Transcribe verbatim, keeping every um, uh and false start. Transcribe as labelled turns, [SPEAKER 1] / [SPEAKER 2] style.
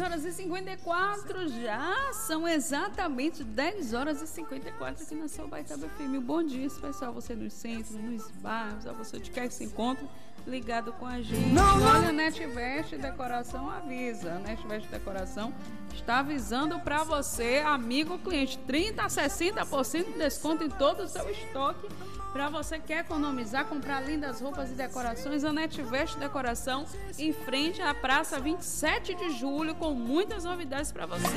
[SPEAKER 1] horas e cinquenta e quatro já. São exatamente dez horas e cinquenta e quatro aqui na sua Baitaba F M. Bom dia especial, você nos centros, nos bairros, a você de quer que se encontre ligado com a gente. Não, não. Olha, a Netvest Decoração avisa. A Netvest Decoração está avisando para você, amigo cliente, trinta a sessenta por cento de desconto em todo o seu estoque. Para você que quer economizar, comprar lindas roupas e decorações, a Netvest Decoração em frente à Praça vinte e sete de julho, com muitas novidades para você.